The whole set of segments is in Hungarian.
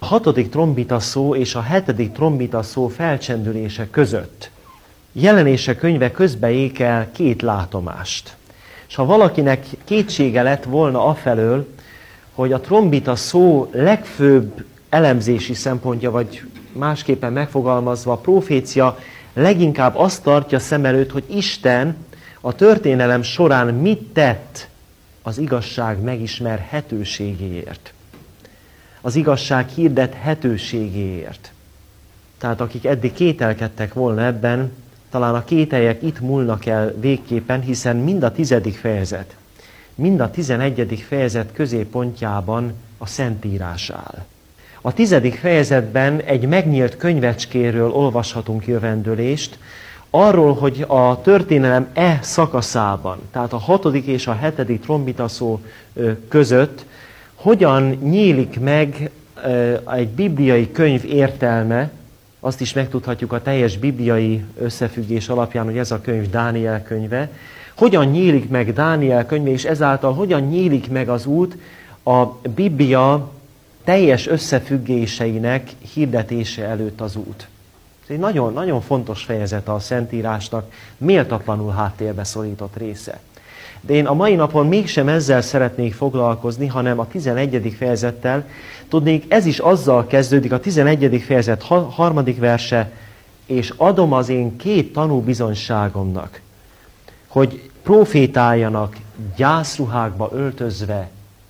a 6. trombita szó és a 7. trombita szó felcsendülése között Jelenések könyve közbeékel 2 látomást. És ha valakinek kétsége lett volna afelől, hogy a trombita szó legfőbb elemzési szempontja, vagy másképpen megfogalmazva a profécia leginkább azt tartja szem előtt, hogy Isten a történelem során mit tett az igazság megismerhetőségéért. Az igazság hirdethetőségéért. Tehát akik eddig kételkedtek volna ebben, talán a kételyek itt múlnak el végképpen, hiszen mind a 10. fejezet, mind a 11. fejezet középpontjában a Szentírás áll. A 10. fejezetben egy megnyílt könyvecskéről olvashatunk jövendőlést, arról, hogy a történelem szakaszában, tehát a 6. és a 7. trombita szó között hogyan nyílik meg egy bibliai könyv értelme. Azt is megtudhatjuk a teljes bibliai összefüggés alapján, hogy ez a könyv Dániel könyve. Hogyan nyílik meg Dániel könyve, és ezáltal hogyan nyílik meg az út a Biblia teljes összefüggéseinek hirdetése előtt az út. Ez egy nagyon, nagyon fontos fejezete a Szentírásnak, méltatlanul háttérbe szorított része. De én a mai napon mégsem ezzel szeretnék foglalkozni, hanem a 11. fejezettel. Tudnék, ez is azzal kezdődik, a 11. fejezet 3. verse, és adom az én 2 tanúbizonyságomnak, hogy profétáljanak gyászruhákba öltözve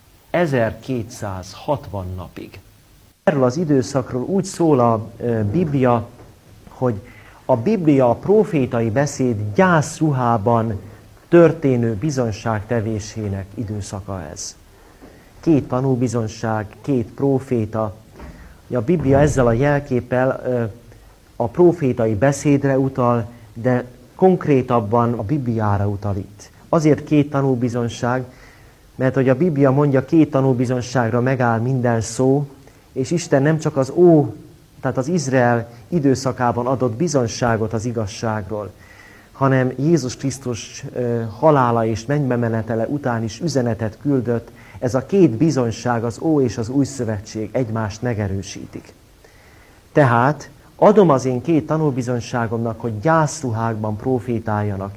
1260 napig. Erről az időszakról úgy szól a Biblia, hogy a Biblia, a profétai beszéd gyászruhában történő bizonyságtevésének időszaka ez. 2 tanúbizonyság, 2 próféta. A Biblia ezzel a jelképpel a prófétai beszédre utal, de konkrétabban a Bibliára utal itt. Azért 2 tanúbizonyság, mert hogy a Biblia mondja, 2 tanúbizonyságra megáll minden szó, és Isten nem csak tehát az Izrael időszakában adott bizonyságot az igazságról, hanem Jézus Krisztus halála és mennybe menetele után is üzenetet küldött. Ez a 2 bizonyság, az Ó és az Új Szövetség egymást megerősítik. Tehát adom az én 2 tanúbizonyságomnak, hogy gyászruhákban profétáljanak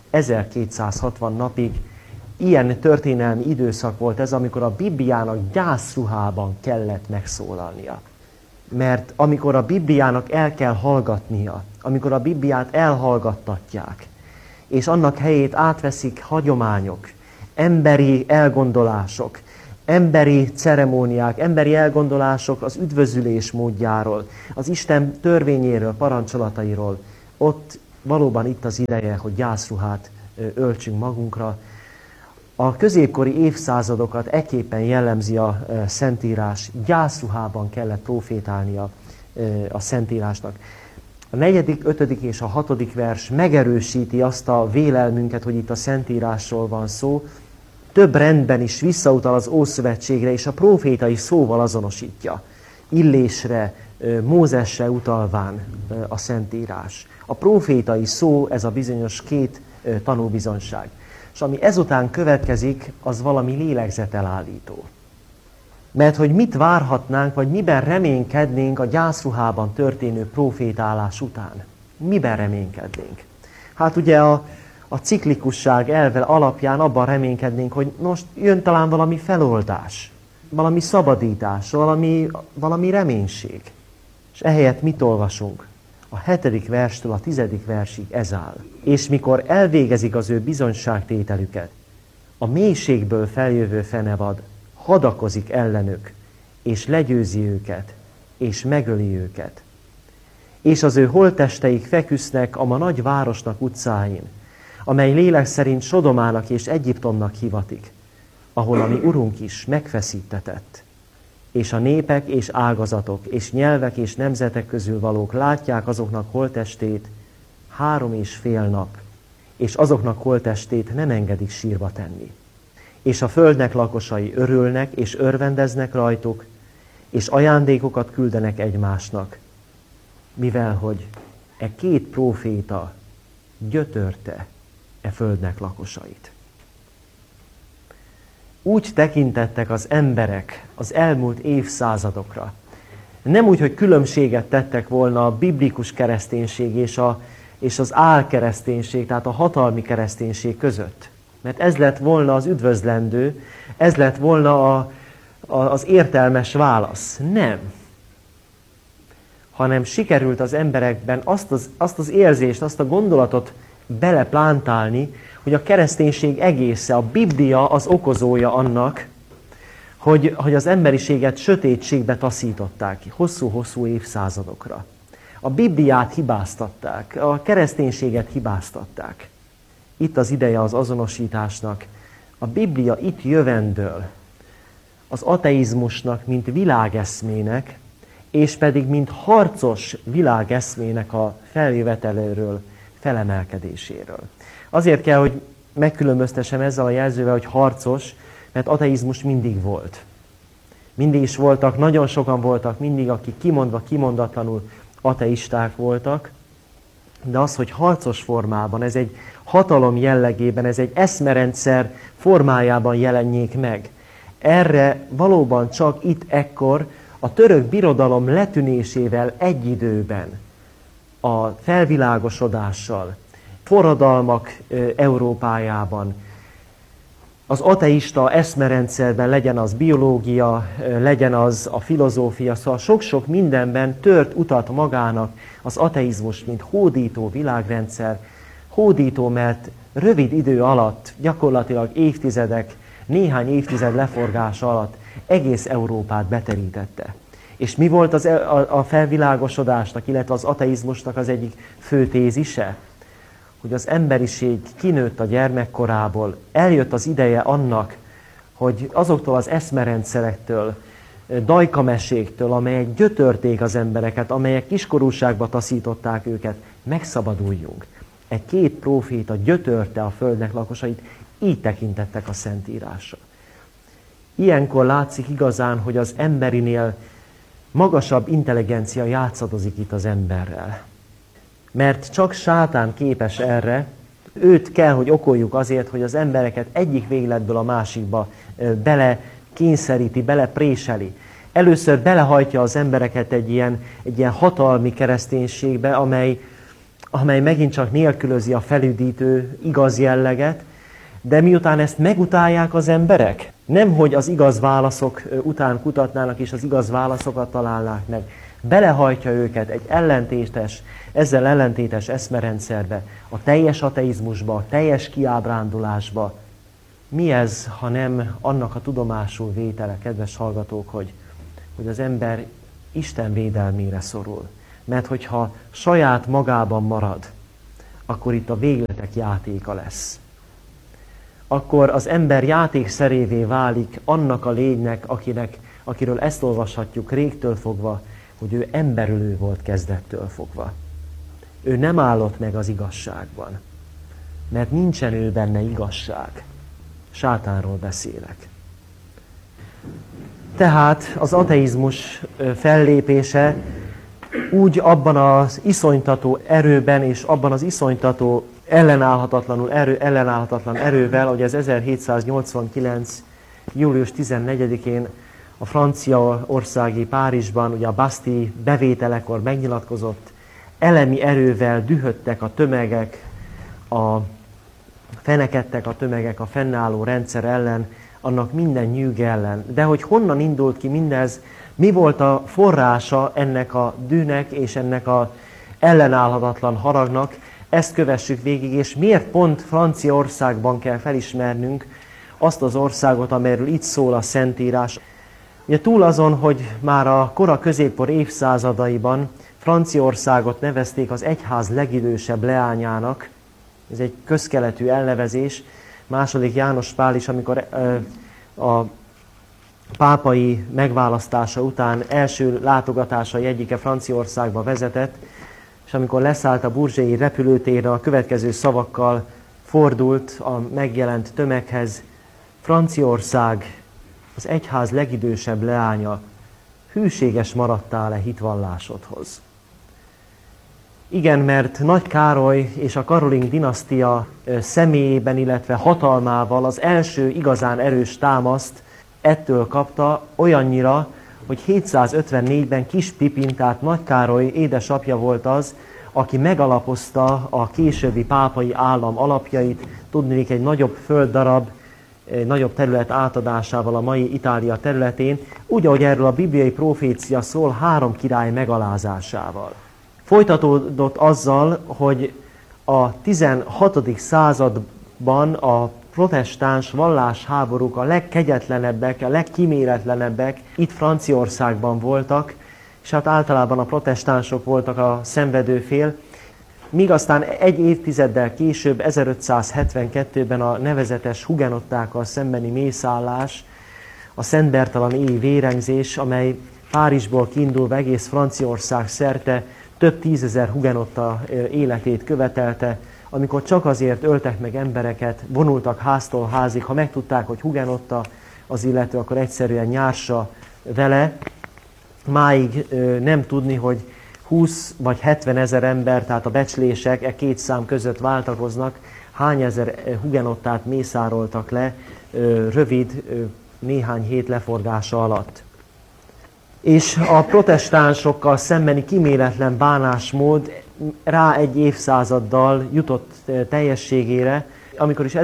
1260 napig. Ilyen történelmi időszak volt ez, amikor a Bibliának gyászruhában kellett megszólalnia. Mert amikor a Bibliának el kell hallgatnia, amikor a Bibliát elhallgattatják, és annak helyét átveszik hagyományok, emberi elgondolások, emberi ceremóniák, emberi elgondolások az üdvözülés módjáról, az Isten törvényéről, parancsolatairól, ott valóban itt az ideje, hogy gyászruhát öltsünk magunkra. A középkori évszázadokat ekképpen jellemzi a Szentírás, gyászruhában kellett profétálnia a Szentírásnak. A 4., 5. és a 6. vers megerősíti azt a vélelmünket, hogy itt a Szentírásról van szó, több rendben is visszautal az Ószövetségre, és a prófétai szóval azonosítja. Illésre, Mózesre utalván a Szentírás. A prófétai szó, ez a bizonyos 2 tanúbizonyság. És ami ezután következik, az valami lélegzetelállító. Mert hogy mit várhatnánk, vagy miben reménykednénk a gyászruhában történő profétálás után? Miben reménykednénk? Hát ugye a ciklikusság elve alapján abban reménykednénk, hogy most jön talán valami feloldás, valami szabadítás, valami reménység. És ehelyett mit olvasunk? A 7. verstől a 10. versig ez áll. És mikor elvégezik az ő bizonyságtételüket, a mélységből feljövő fenevad hadakozik ellenük, és legyőzi őket, és megöli őket. És az ő holttesteik feküsznek a ma nagy városnak utcáin, amely lélek szerint Sodomának és Egyiptomnak hivatik, ahol a mi Urunk is megfeszítetett. És a népek és ágazatok, és nyelvek és nemzetek közül valók látják azoknak holttestét 3,5 nap, és azoknak holttestét nem engedik sírba tenni. És a földnek lakosai örülnek, és örvendeznek rajtuk, és ajándékokat küldenek egymásnak, mivel hogy 2 próféta gyötörte földnek lakosait. Úgy tekintettek az emberek az elmúlt évszázadokra, Nem úgy, hogy különbséget tettek volna a biblikus kereszténység és az álkereszténység, tehát a hatalmi kereszténység között. Mert ez lett volna az üdvözlendő, ez lett volna az értelmes válasz. Nem. Hanem sikerült az emberekben azt az érzést, azt a gondolatot beleplántálni, hogy a kereszténység egésze, a Biblia az okozója annak, hogy az emberiséget sötétségbe taszították ki, hosszú-hosszú évszázadokra. A Bibliát hibáztatták, a kereszténységet hibáztatták. Itt az ideje az azonosításnak. A Biblia itt jövendől az ateizmusnak, mint világeszmének, és pedig mint harcos világeszmének a feljöveteléről, felemelkedéséről. Azért kell, hogy megkülönböztessem ezzel a jelzővel, hogy harcos, mert ateizmus mindig volt. Mindig is voltak, nagyon sokan voltak, mindig, akik kimondva, kimondatlanul ateisták voltak, de az, hogy harcos formában, ez egy hatalom jellegében, ez egy eszmerendszer formájában jelenjék meg. Erre valóban csak itt ekkor a török birodalom letűnésével egy időben, a felvilágosodással, forradalmak Európájában, az ateista eszmerendszerben, legyen az biológia, legyen az a filozófia, szóval sok-sok mindenben tört utat magának az ateizmus, mint hódító világrendszer. Hódító, mert rövid idő alatt, gyakorlatilag évtizedek, néhány évtized leforgása alatt egész Európát beterítette. És mi volt a felvilágosodásnak, illetve az ateizmusnak az egyik fő tézise? Hogy az emberiség kinőtt a gyermekkorából, eljött az ideje annak, hogy azoktól az eszmerendszerektől, dajkameséktől, amelyek gyötörték az embereket, amelyek kiskorúságba taszították őket, megszabaduljunk. Egy két próféta gyötörte a földnek lakosait, így tekintettek a Szentírásra. Ilyenkor látszik igazán, hogy az emberinél magasabb intelligencia játszadozik itt az emberrel. Mert csak sátán képes erre, őt kell, hogy okoljuk azért, hogy az embereket egyik végletből a másikba bele kényszeríti, bele préseli. Először belehajtja az embereket egy ilyen hatalmi kereszténységbe, amely megint csak nélkülözi a felüdítő igaz jelleget, de miután ezt megutálják az emberek, nemhogy az igaz válaszok után kutatnának és az igaz válaszokat találnák meg, belehajtja őket egy ezzel ellentétes eszmerendszerbe, a teljes ateizmusba, a teljes kiábrándulásba. Mi ez, ha nem annak a tudomásul vétele, kedves hallgatók, hogy az ember Isten védelmére szorul. Mert hogyha saját magában marad, akkor itt a végletek játéka lesz. Akkor az ember játékszerévé válik annak a lénynek, akiről ezt olvashatjuk régtől fogva, hogy ő emberölő volt kezdettől fogva. Ő nem állott meg az igazságban, mert nincsen ő benne igazság. Sátánról beszélek. Tehát az ateizmus fellépése úgy abban az iszonytató erőben és abban az iszonytató ellenállhatatlan erővel, hogy az 1789. július 14-én a franciaországi Párizsban, ugye a Bastille bevételekor megnyilatkozott, elemi erővel dühödtek a tömegek, fenekedtek a tömegek a fennálló rendszer ellen, annak minden nyűg ellen. De hogy honnan indult ki mindez, mi volt a forrása ennek a dűnek és ennek az ellenállhatatlan haragnak, ezt kövessük végig, és miért pont Franciaországban kell felismernünk azt az országot, amelyről itt szól a Szentírás. Ugye túl azon, hogy már a kora középkor évszázadaiban Franciaországot nevezték az egyház legidősebb leányának, ez egy közkeletű elnevezés, II. János Pál is, amikor a pápai megválasztása után első látogatásai egyike Franciaországba vezetett, és amikor leszállt a Bourget-i repülőtérre, a következő szavakkal fordult a megjelent tömeghez: Franciaország, az egyház legidősebb leánya, hűséges maradtál-e hitvallásodhoz? Igen, mert Nagy Károly és a Karoling dinasztia személyében, illetve hatalmával az első igazán erős támaszt ettől kapta, olyannyira, hogy 754-ben Kis Pipin, tehát Nagy Károly édesapja volt az, aki megalapozta a későbbi pápai állam alapjait, tudnék egy nagyobb földdarab, egy nagyobb terület átadásával a mai Itália területén, úgy, ahogy erről a bibliai profécia szól, 3 király megalázásával. Folytatódott azzal, hogy a 16. században a protestáns vallásháborúk a legkegyetlenebbek, a legkíméletlenebbek itt Franciaországban voltak, és hát általában a protestánsok voltak a szenvedő fél, míg aztán egy évtizeddel később, 1572-ben a nevezetes hugenottákkal szembeni mészállás, a Szent Bertalan-éji vérengzés, amely Párizsból kiindulva egész Franciaország szerte több tízezer hugenotta életét követelte, amikor csak azért öltek meg embereket, vonultak háztól házig, ha megtudták, hogy hugenotta az illető, akkor egyszerűen nyársa vele. Máig nem tudni, hogy 20 vagy 70 ezer ember, tehát a becslések e két szám között váltakoznak, hány ezer hugenottát mészároltak le rövid, néhány hét leforgása alatt. És a protestánsokkal szembeni kíméletlen bánásmód rá egy évszázaddal jutott teljességére, amikor is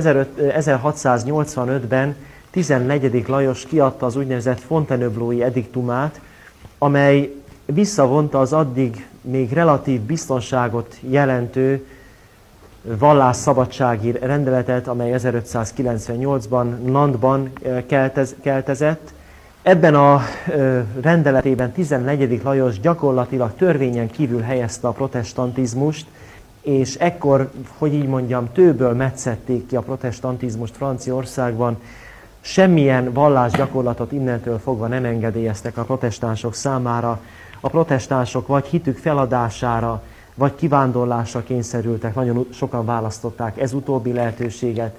1685-ben 14. Lajos kiadta az úgynevezett Fontainebleau-i ediktumát, amely visszavonta az addig még relatív biztonságot jelentő vallásszabadsági rendeletet, amely 1598-ban Nantban keltezett. Ebben a rendeletében 14. Lajos gyakorlatilag törvényen kívül helyezte a protestantizmust, és ekkor, hogy így mondjam, tőből metszették ki a protestantizmust Franciaországban. Semmilyen vallásgyakorlatot innentől fogva nem engedélyeztek a protestánsok számára. A protestánsok vagy hitük feladására, vagy kivándorlásra kényszerültek, nagyon sokan választották ez utóbbi lehetőséget.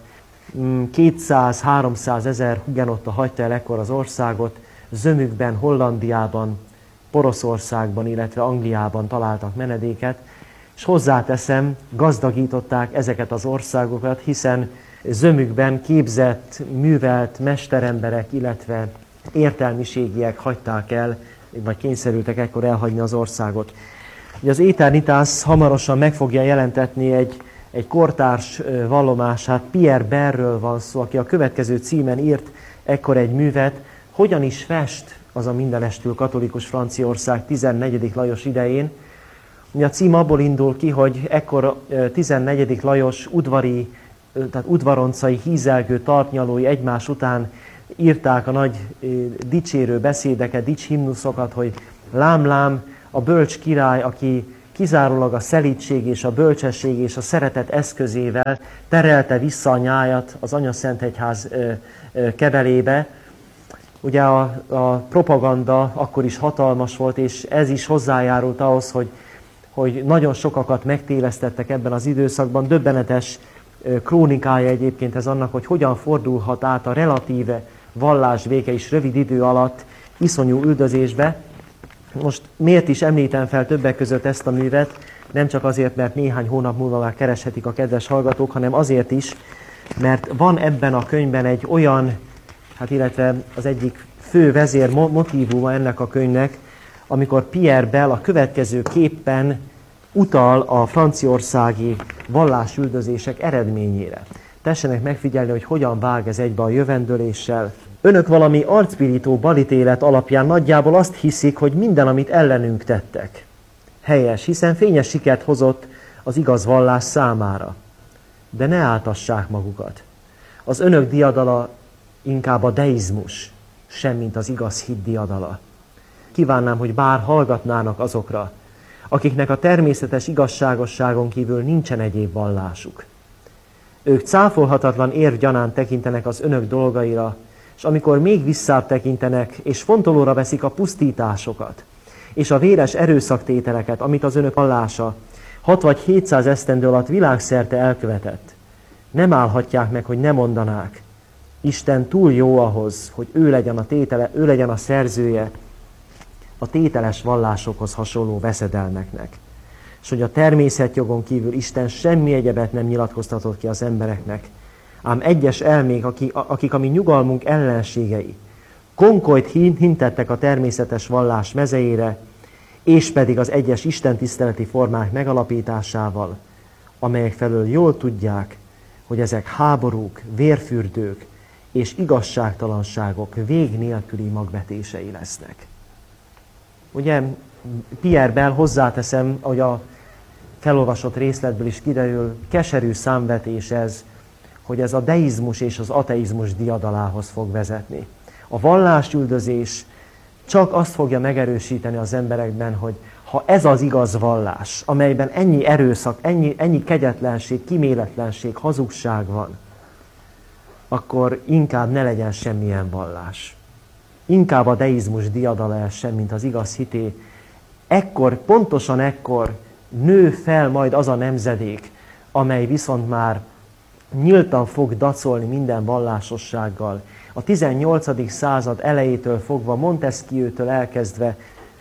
200-300 ezer hugenotta hagyta el ekkor az országot, zömükben, Hollandiában, Poroszországban, illetve Angliában találtak menedéket, és hozzáteszem, gazdagították ezeket az országokat, hiszen zömükben képzett, művelt mesteremberek, illetve értelmiségiek hagyták el, vagy kényszerültek ekkor elhagyni az országot. Ugye az Aeternitas hamarosan meg fogja jelentetni egy kortárs vallomását, Pierre Berről van szó, aki a következő címen írt ekkor egy művet, hogyan is fest az a mindenestül katolikus Franciaország 14. Lajos idején. Ugye a cím abból indul ki, hogy ekkor 14. Lajos udvari, tehát udvaroncai, hízelgő tartnyalói egymás után írták a nagy dicsérő beszédeket, dicshimnuszokat, hogy lám, lám, a bölcs király, aki kizárólag a szelídség és a bölcsesség és a szeretet eszközével terelte vissza a nyájat az Anyaszentegyház kevelébe. Ugye a propaganda akkor is hatalmas volt, és ez is hozzájárult ahhoz, hogy nagyon sokakat megtévesztettek ebben az időszakban. Döbbenetes krónikája egyébként ez annak, hogy hogyan fordulhat át a relatíve vallásvéke is rövid idő alatt iszonyú üldözésbe. Most miért is említem fel többek között ezt a művet? Nem csak azért, mert néhány hónap múlva már kereshetik a kedves hallgatók, hanem azért is, mert van ebben a könyvben egy olyan, illetve az egyik fő vezér motívuma ennek a könyvnek, amikor Pierre Bell a következő képpen utal a franciaországi vallásüldözések eredményére. Tessenek megfigyelni, hogy hogyan vág ez egybe a jövendőléssel. Önök valami arcpirító balítélet alapján nagyjából azt hiszik, hogy minden, amit ellenünk tettek, helyes, hiszen fényes sikert hozott az igaz vallás számára. De ne áltassák magukat. Az önök diadala inkább a deizmus, semmint az igaz hit diadala. Kívánnám, hogy bár hallgatnának azokra, akiknek a természetes igazságosságon kívül nincsen egyéb vallásuk. Ők cáfolhatatlan érv gyanán tekintenek az önök dolgaira, és amikor még visszább tekintenek, és fontolóra veszik a pusztításokat, és a véres erőszaktételeket, amit az önök vallása 6 vagy 700 esztendő alatt világszerte elkövetett, nem állhatják meg, hogy ne mondanák. Isten túl jó ahhoz, hogy ő legyen a szerzője a tételes vallásokhoz hasonló veszedelmeknek. És hogy a természetjogon kívül Isten semmi egyebet nem nyilatkoztatott ki az embereknek, ám egyes elmék, akik a mi nyugalmunk ellenségei, konkolyt hintettek a természetes vallás mezejére, és pedig az egyes istentiszteleti formák megalapításával, amelyek felől jól tudják, hogy ezek háborúk, vérfürdők és igazságtalanságok vég nélküli magvetései lesznek. Ugye Pierre Bell, hozzáteszem, hogy a felolvasott részletből is kiderül, keserű számvetés ez, hogy ez a deizmus és az ateizmus diadalához fog vezetni. A vallásüldözés csak azt fogja megerősíteni az emberekben, hogy ha ez az igaz vallás, amelyben ennyi erőszak, ennyi kegyetlenség, kiméletlenség, hazugság van, akkor inkább ne legyen semmilyen vallás. Inkább a deizmus diadala essen, mint az igaz hité. Pontosan ekkor nő fel majd az a nemzedék, amely viszont már nyíltan fog dacolni minden vallásossággal. A 18. század elejétől fogva, Montesquieu-től elkezdve,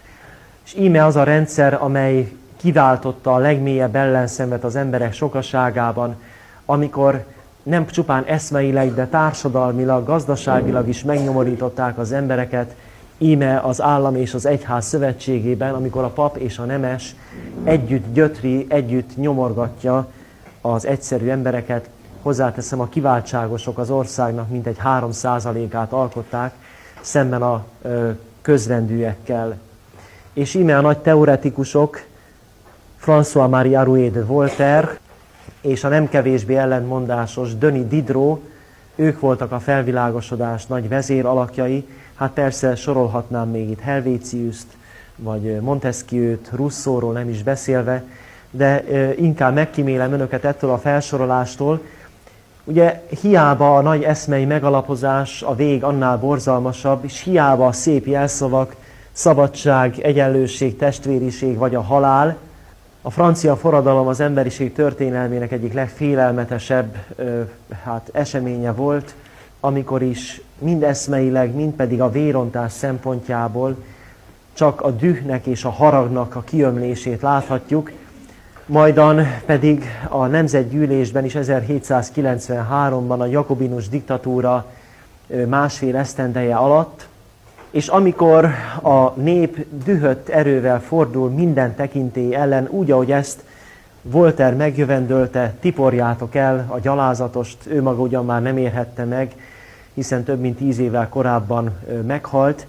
és íme az a rendszer, amely kiváltotta a legmélyebb ellenszenvet az emberek sokaságában, amikor nem csupán eszmeileg, de társadalmilag, gazdaságilag is megnyomorították az embereket, íme az állam és az egyház szövetségében, amikor a pap és a nemes együtt gyötri, együtt nyomorgatja az egyszerű embereket. Hozzáteszem, a kiváltságosok az országnak mintegy 3%-át alkották szemben a közrendűekkel. És íme a nagy teoretikusok, François-Marie Arouet de Voltaire és a nem kevésbé ellentmondásos Denis Diderot, ők voltak a felvilágosodás nagy vezéralakjai. Hát persze sorolhatnám még itt Helvétiuszt, vagy Montesquieu-t, Rousseauról nem is beszélve, de inkább megkímélem önöket ettől a felsorolástól. Ugye hiába a nagy eszmei megalapozás, a vég annál borzalmasabb, és hiába a szép jelszavak, szabadság, egyenlőség, testvériség vagy a halál. A francia forradalom az emberiség történelmének egyik legfélelmetesebb eseménye volt, amikor is mind eszmeileg, mind pedig a vérontás szempontjából csak a dühnek és a haragnak a kiömlését láthatjuk, majdan pedig a Nemzetgyűlésben is 1793-ban a jakobinus diktatúra másfél esztendeje alatt, és amikor a nép dühött erővel fordul minden tekintély ellen, úgy, ahogy ezt Voltaire megjövendölte, tiporjátok el a gyalázatost, ő maga ugyan már nem érhette meg, hiszen több mint 10 évvel korábban meghalt,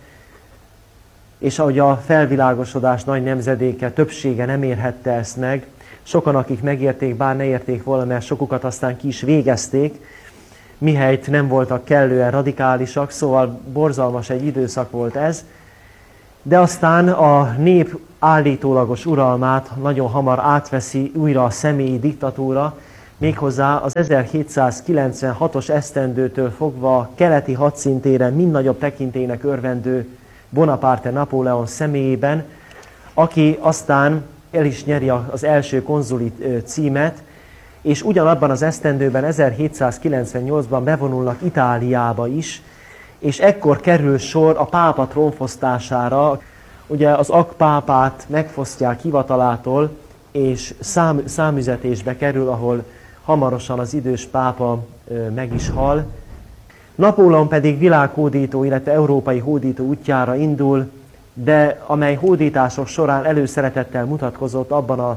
és ahogy a felvilágosodás nagy nemzedéke többsége nem érhette ezt meg, sokan, akik megérték, bár ne érték volna, mert sokukat aztán ki is végezték, mihelyt nem voltak kellően radikálisak, szóval borzalmas egy időszak volt ez, de aztán a nép állítólagos uralmát nagyon hamar átveszi újra a személyi diktatúra, méghozzá az 1796-os esztendőtől fogva a keleti hadszintéren mind nagyobb tekintélynek örvendő Bonaparte Napóleon személyében, aki aztán el is nyeri az első konzuli címet, és ugyanabban az esztendőben, 1798-ban bevonulnak Itáliába is, és ekkor kerül sor a pápa trónfosztására. Ugye az akpápát megfosztják hivatalától, és számüzetésbe kerül, ahol hamarosan az idős pápa meg is hal. Napóleon pedig világhódító, illetve európai hódító útjára indul, de amely hódítások során előszeretettel mutatkozott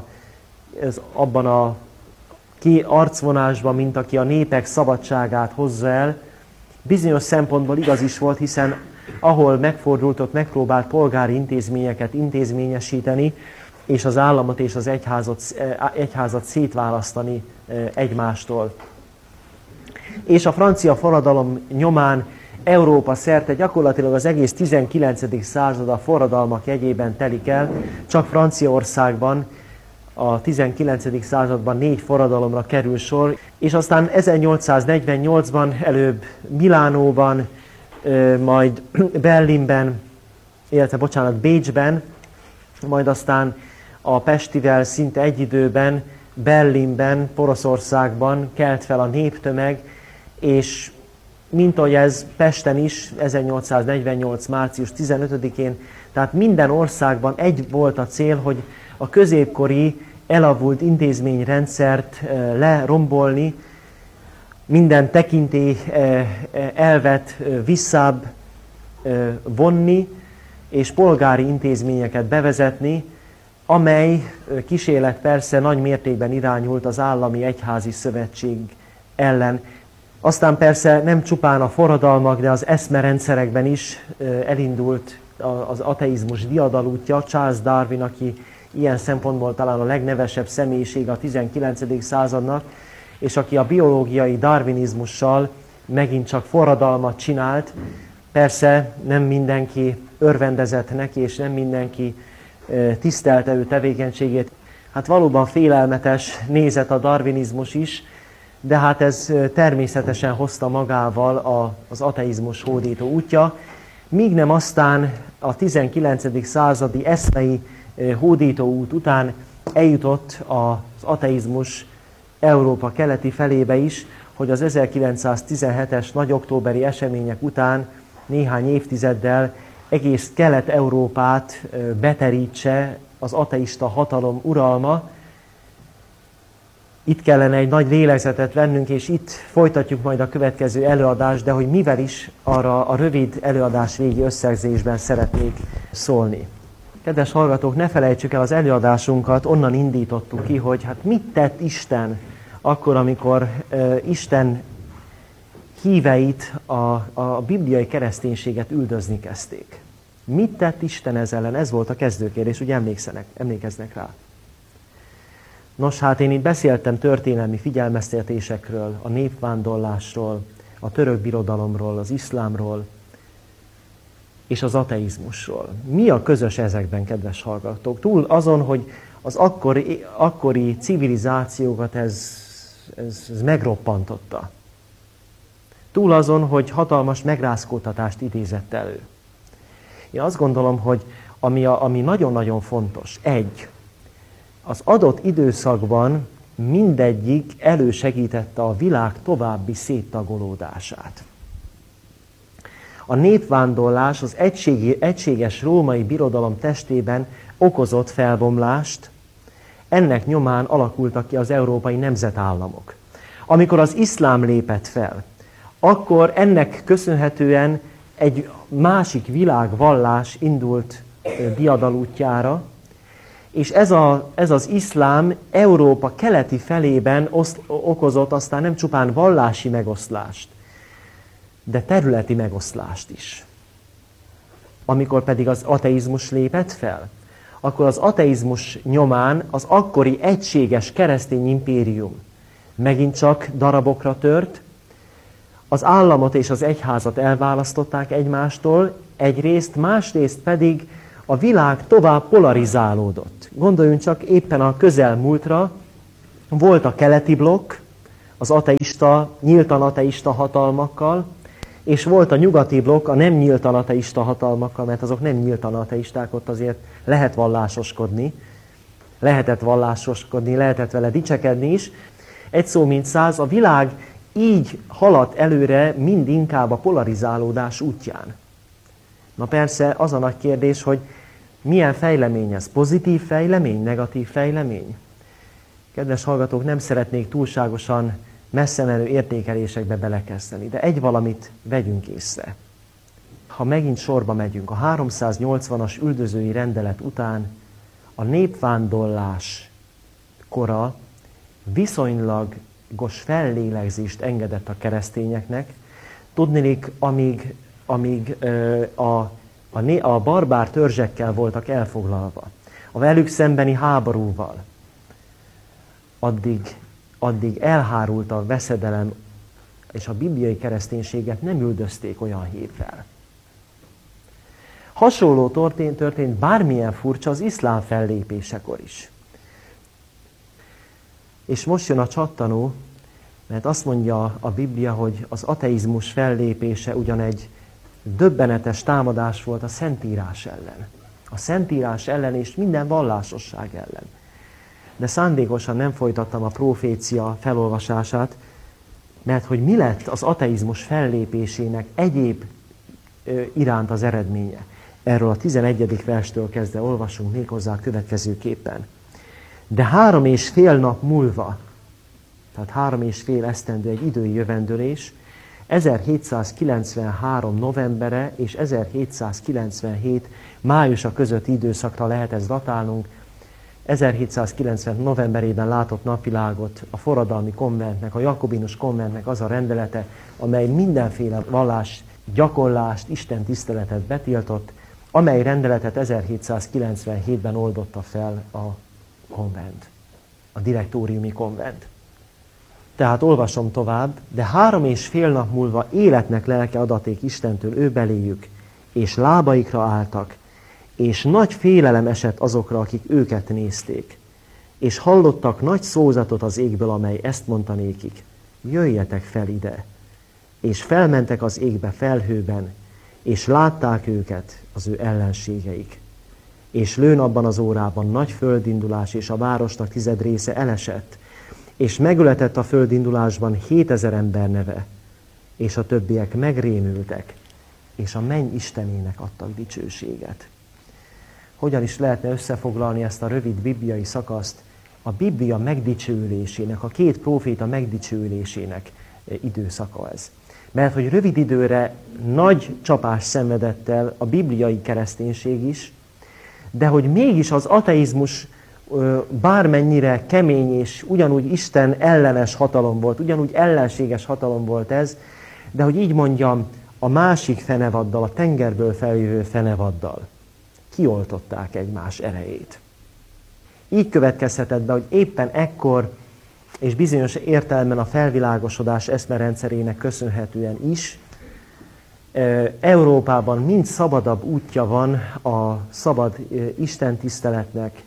abban a arcvonásban, mint aki a népek szabadságát hozza el, bizonyos szempontból igaz is volt, hiszen ahol megfordult, ott megpróbált polgári intézményeket intézményesíteni, és az államot és az egyházat szétválasztani egymástól. És a francia forradalom nyomán Európa szerte gyakorlatilag az egész 19. század a forradalmak jegyében telik el, csak Franciaországban a 19. században 4 forradalomra kerül sor, és aztán 1848-ban előbb Milánóban, majd Berlinben, Bécsben, majd aztán a Pestivel szinte egy időben Berlinben, Poroszországban kelt fel a néptömeg, és mint ahogy ez Pesten is, 1848. március 15-én, tehát minden országban egy volt a cél, hogy a középkori elavult intézményrendszert lerombolni, minden tekintély elvet visszább vonni, és polgári intézményeket bevezetni, amely kísérlet persze nagy mértékben irányult az állami egyházi szövetség ellen. Aztán persze nem csupán a forradalmak, de az eszmerendszerekben is elindult az ateizmus diadalútja. Charles Darwin, aki ilyen szempontból talán a legnevesebb személyiség a 19. századnak, és aki a biológiai darwinizmussal megint csak forradalmat csinált. Persze nem mindenki örvendezett neki, és nem mindenki tisztelte ő tevékenységét. Hát valóban félelmetes nézet a darwinizmus is, de hát ez természetesen hozta magával az ateizmus hódító útja, míg nem aztán a 19. századi eszmei hódító út után eljutott az ateizmus Európa keleti felébe is, hogy az 1917-es nagyoktóberi események után néhány évtizeddel egész Kelet-Európát beterítse az ateista hatalom uralma. Itt kellene egy nagy lélegzetet vennünk, és itt folytatjuk majd a következő előadást, de hogy mivel is, arra a rövid előadás végi összegzésben szeretnék szólni. Kedves hallgatók, ne felejtsük el, az előadásunkat onnan indítottuk ki, hogy hát mit tett Isten akkor, amikor Isten híveit, a bibliai kereszténységet üldözni kezdték. Mit tett Isten ezzel ellen? Ez volt a kezdőkérdés, ugye emlékeznek rá. Nos, hát én itt beszéltem történelmi figyelmeztetésekről, a népvándorlásról, a török birodalomról, az iszlámról és az ateizmusról. Mi a közös ezekben, kedves hallgatók? Túl azon, hogy az akkori civilizációkat ez megroppantotta. Túl azon, hogy hatalmas megrázkódtatást idézett elő. Én azt gondolom, hogy ami nagyon-nagyon fontos, az adott időszakban mindegyik elősegítette a világ további széttagolódását. A népvándorlás az egységes római birodalom testében okozott felbomlást, ennek nyomán alakultak ki az európai nemzetállamok. Amikor az iszlám lépett fel, akkor ennek köszönhetően egy másik világvallás indult diadalútjára, és ez az iszlám Európa keleti felében okozott aztán nem csupán vallási megoszlást, de területi megoszlást is. Amikor pedig az ateizmus lépett fel, akkor az ateizmus nyomán az akkori egységes keresztény impérium megint csak darabokra tört, az államot és az egyházat elválasztották egymástól, egyrészt, másrészt pedig a világ tovább polarizálódott. Gondoljunk csak éppen a közelmúltra, volt a keleti blokk, az nyíltan ateista hatalmakkal, és volt a nyugati blokk a nem nyíltan ateista hatalmakkal, mert azok nem nyíltan ateisták, ott azért lehetett vallásoskodni, lehetett vele dicsekedni is. Egy szó mint száz, a világ így haladt előre mind inkább a polarizálódás útján. Na persze az a nagy kérdés, hogy milyen fejlemény ez? Pozitív fejlemény, negatív fejlemény? Kedves hallgatók, nem szeretnék túlságosan messze menő értékelésekbe belekezdeni, de egy valamit vegyünk észre. Ha megint sorba megyünk, a 380-as üldözői rendelet után a népvándorlás kora viszonylagos fellélegzést engedett a keresztényeknek. Tudniillik, amíg a barbár törzsekkel voltak elfoglalva, a velük szembeni háborúval, addig elhárult a veszedelem, és a bibliai kereszténységet nem üldözték olyan hévvel. Hasonló történt bármilyen furcsa az iszlám fellépésekor is. És most jön a csattanó, mert azt mondja a Biblia, hogy az ateizmus fellépése ugyan egy döbbenetes támadás volt a Szentírás ellen. A Szentírás ellen és minden vallásosság ellen. De szándékosan nem folytattam a profécia felolvasását, mert hogy mi lett az ateizmus fellépésének egyéb iránt az eredménye. Erről a 11. verstől kezdve olvasunk méghozzá a következőképpen. De 3,5 nap múlva, tehát 3,5 esztendő egy idői jövendőlés, 1793 novembere és 1797 májusa közötti időszakra lehet ezt datálnunk. 1790 novemberében látott napvilágot a forradalmi konventnek, a jakobinus konventnek az a rendelete, amely mindenféle vallás gyakorlást, Isten tiszteletet betiltott, amely rendeletet 1797-ben oldotta fel a konvent, a direktóriumi konvent. Tehát olvasom tovább, de 3,5 nap múlva életnek lelke adaték Istentől ő beléjük, és lábaikra álltak, és nagy félelem esett azokra, akik őket nézték, és hallottak nagy szózatot az égből, amely ezt mondta nékik: jöjjetek fel ide! És felmentek az égbe felhőben, és látták őket az ő ellenségeik. És lőn abban az órában nagy földindulás, és a városnak 10 része elesett, és megöletett a földindulásban 7000 ember neve, és a többiek megrémültek, és a menny Istenének adtak dicsőséget. Hogyan is lehetne összefoglalni ezt a rövid bibliai szakaszt? A Biblia megdicsőülésének, a 2 próféta megdicsőülésének időszaka ez. Mert hogy rövid időre nagy csapást szenvedett el a bibliai kereszténység is, de hogy mégis az ateizmus bármennyire kemény és ugyanúgy Isten ellenes hatalom volt, ugyanúgy ellenséges hatalom volt ez, de hogy így mondjam, a másik fenevaddal, a tengerből feljövő fenevaddal kioltották egymás erejét. Így következhetett be, hogy éppen ekkor, és bizonyos értelemben a felvilágosodás eszmerendszerének köszönhetően is, Európában mind szabadabb útja van a szabad istentiszteletnek,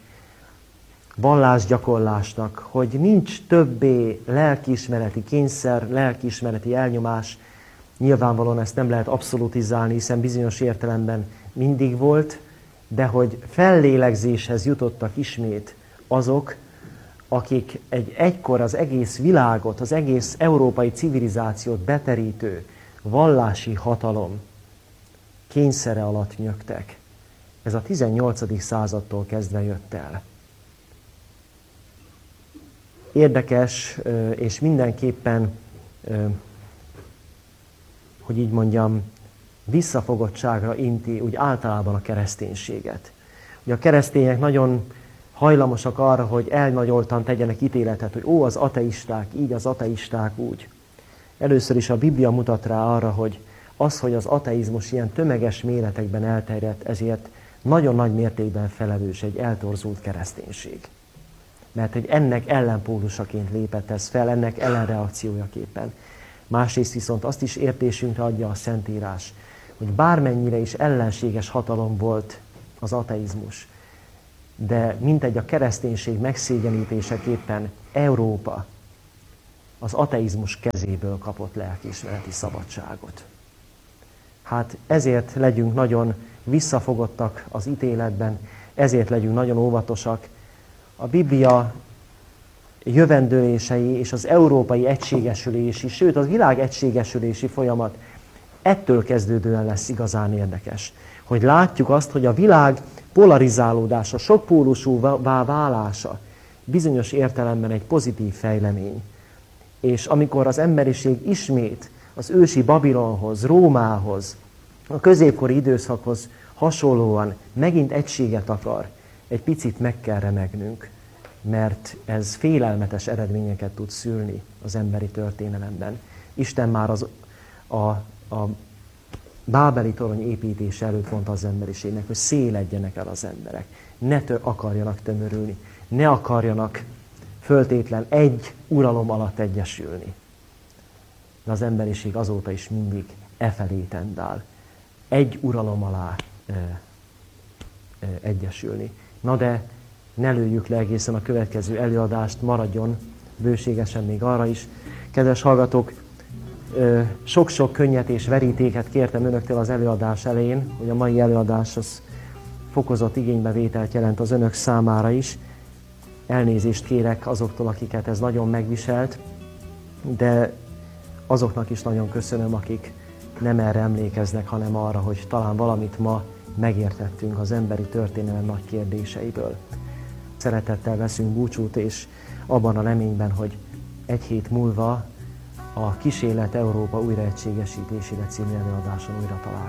vallásgyakorlásnak, hogy nincs többé lelkiismereti kényszer, lelkiismereti elnyomás. Nyilvánvalóan ezt nem lehet abszolutizálni, hiszen bizonyos értelemben mindig volt, de hogy fellélegzéshez jutottak ismét azok, akik egykor az egész világot, az egész európai civilizációt beterítő vallási hatalom kényszere alatt nyögtek. Ez a 18. századtól kezdve jött el. Érdekes, és mindenképpen, hogy így mondjam, visszafogottságra inti úgy általában a kereszténységet. Ugye a keresztények nagyon hajlamosak arra, hogy elnagyoltan tegyenek ítéletet, hogy az ateisták így, az ateisták úgy. Először is a Biblia mutat rá arra, hogy hogy az ateizmus ilyen tömeges méretekben elterjedt, ezért nagyon nagy mértékben felelős egy eltorzult kereszténység. Mert hogy ennek ellenpólusaként lépett ez fel, ennek ellenreakciójaképpen. Másrészt viszont azt is értésünkre adja a Szentírás, hogy bármennyire is ellenséges hatalom volt az ateizmus, de mintegy a kereszténység megszégyenítéseképpen Európa az ateizmus kezéből kapott lelkiismereti szabadságot. Hát ezért legyünk nagyon visszafogottak az ítéletben, ezért legyünk nagyon óvatosak. A Biblia jövendőlései és az európai egységesülési, sőt a világ egységesülési folyamat ettől kezdődően lesz igazán érdekes. Hogy látjuk azt, hogy a világ polarizálódása, sokpólusúvá válása bizonyos értelemben egy pozitív fejlemény. És amikor az emberiség ismét az ősi Babilonhoz, Rómához, a középkori időszakhoz hasonlóan megint egységet akar, egy picit meg kell remegnünk, mert ez félelmetes eredményeket tud szülni az emberi történelemben. Isten már a bábeli torony építése előtt mondta az emberiségnek, hogy széledjenek el az emberek, ne akarjanak tömörülni, ne akarjanak föltétlen egy uralom alatt egyesülni. De az emberiség azóta is mindig efelé tendál. Egy uralom alá egyesülni. Na de ne lőjük le egészen a következő előadást, maradjon bőségesen még arra is. Kedves hallgatók, sok-sok könnyet és verítéket kértem önöktől az előadás elején, hogy a mai előadás az fokozott igénybevételt jelent az önök számára is. Elnézést kérek azoktól, akiket ez nagyon megviselt, de azoknak is nagyon köszönöm, akik nem erre emlékeznek, hanem arra, hogy talán valamit ma megértettünk az emberi történelem nagy kérdéseiből. Szeretettel veszünk búcsút, és abban a reményben, hogy egy hét múlva a Kísérlet Európa újraegységesítésére című előadáson újra találkozunk.